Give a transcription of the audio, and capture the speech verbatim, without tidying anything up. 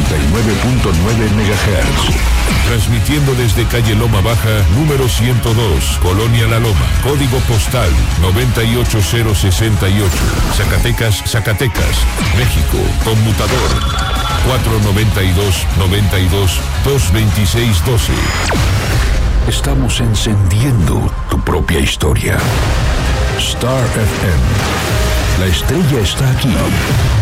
noventa y nueve punto nueve megahertz. Transmitiendo desde calle Loma Baja, número ciento dos, Colonia La Loma, código postal noventa y ocho cero sesenta y ocho, Zacatecas, Zacatecas, México, conmutador cuatro noventa y dos, noventa y dos, dos veintiséis doce. Estamos encendiendo tu propia historia. Star F M. La estrella está aquí.